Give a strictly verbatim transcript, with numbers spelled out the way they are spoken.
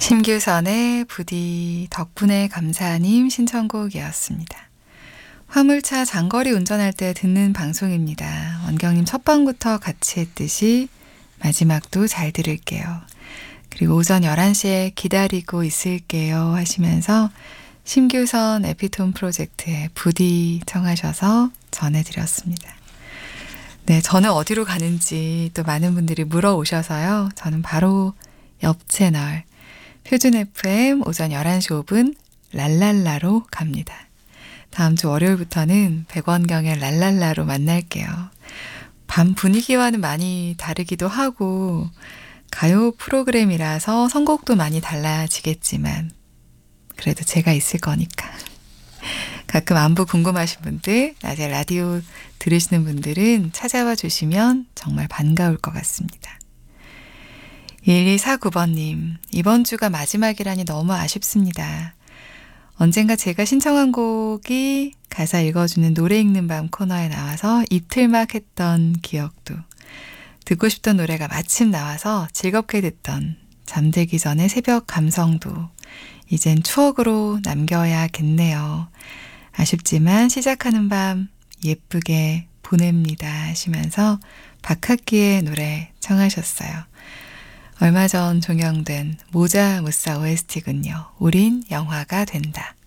심규선의 부디 덕분에 감사님 신청곡이었습니다. 화물차 장거리 운전할 때 듣는 방송입니다. 원경님 첫방부터 같이 했듯이 마지막도 잘 들을게요. 그리고 오전 열한 시에 기다리고 있을게요 하시면서 심규선 에피톤 프로젝트의 부디 청하셔서 전해드렸습니다. 네, 저는 어디로 가는지 또 많은 분들이 물어오셔서요. 저는 바로 옆 채널 표준 에프엠 오전 열한 시 오 분 랄랄라로 갑니다. 다음 주 월요일부터는 백원경의 랄랄라로 만날게요. 밤 분위기와는 많이 다르기도 하고 가요 프로그램이라서 선곡도 많이 달라지겠지만 그래도 제가 있을 거니까. 가끔 안부 궁금하신 분들, 낮에 라디오 들으시는 분들은 찾아와 주시면 정말 반가울 것 같습니다. 일이사구 번님, 이번 주가 마지막이라니 너무 아쉽습니다. 언젠가 제가 신청한 곡이 가사 읽어주는 노래 읽는 밤 코너에 나와서 이틀막 했던 기억도, 듣고 싶던 노래가 마침 나와서 즐겁게 듣던 잠들기 전의 새벽 감성도 이젠 추억으로 남겨야겠네요. 아쉽지만 시작하는 밤 예쁘게 보냅니다 하시면서 박학기의 노래 청하셨어요. 얼마 전 종영된 모자 무사 오에스티군요. 우린 영화가 된다.